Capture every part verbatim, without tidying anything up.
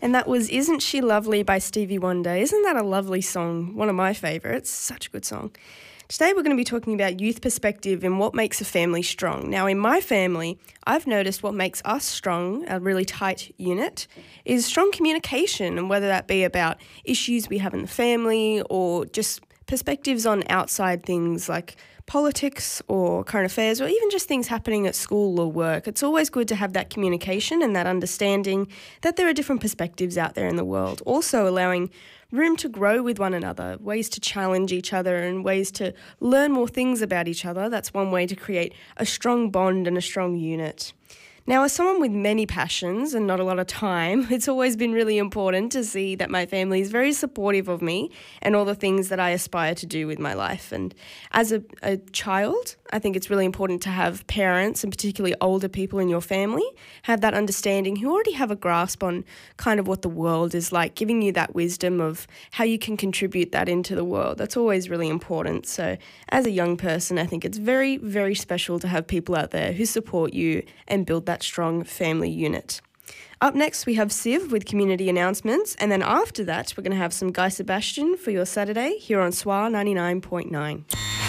And that was Isn't She Lovely by Stevie Wonder. Isn't that a lovely song? One of my favourites. Such a good song. Today we're going to be talking about youth perspective and what makes a family strong. Now, in my family, I've noticed what makes us strong, a really tight unit, is strong communication, and whether that be about issues we have in the family or just perspectives on outside things like politics or current affairs, or even just things happening at school or work. It's always good to have that communication and that understanding that there are different perspectives out there in the world. Also allowing room to grow with one another, ways to challenge each other and ways to learn more things about each other. That's one way to create a strong bond and a strong unit. Now, as someone with many passions and not a lot of time, it's always been really important to see that my family is very supportive of me and all the things that I aspire to do with my life. And as a, a child, I think it's really important to have parents, and particularly older people in your family, have that understanding, who already have a grasp on kind of what the world is like, giving you that wisdom of how you can contribute that into the world. That's always really important. So as a young person, I think it's very, very special to have people out there who support you and build that strong family unit. Up next, we have Siv with community announcements, and then after that, we're going to have some Guy Sebastian for your Saturday here on S W A ninety-nine point nine.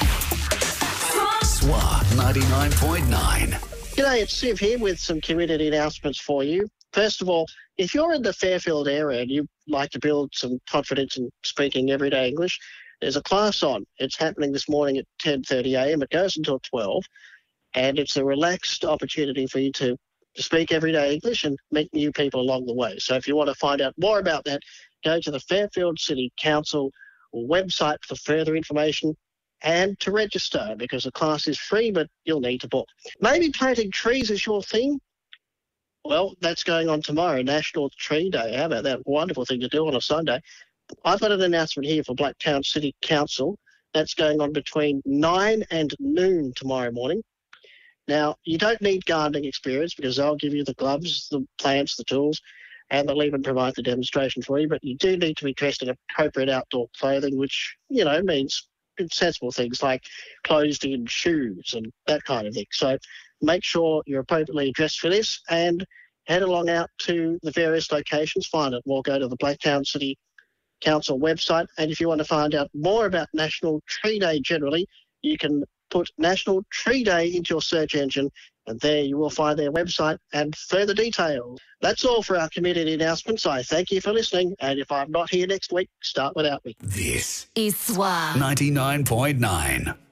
S W A ninety-nine point nine. G'day, it's Siv here with some community announcements for you. First of all, if you're in the Fairfield area and you'd like to build some confidence in speaking everyday English, there's a class on. It's happening this morning at ten thirty a m. It goes until twelve. And it's a relaxed opportunity for you to, to speak everyday English and meet new people along the way. So if you want to find out more about that, go to the Fairfield City Council website for further information and to register, because the class is free, but you'll need to book. Maybe planting trees is your thing? Well, that's going on tomorrow, National Tree Day. How about that? Wonderful thing to do on a Sunday. I've got an announcement here for Blacktown City Council. That's going on between nine and noon tomorrow morning. Now, you don't need gardening experience, because they'll give you the gloves, the plants, the tools, and they'll even provide the demonstration for you. But you do need to be dressed in appropriate outdoor clothing, which, you know, means sensible things like closed-in shoes and that kind of thing. So make sure you're appropriately dressed for this and head along out to the various locations. Find it. We'll go to the Blacktown City Council website. And if you want to find out more about National Tree Day generally, you can put National Tree Day into your search engine, and there you will find their website and further details. That's all for our community announcements. I thank you for listening, and if I'm not here next week, start without me. This is S W A ninety-nine point nine.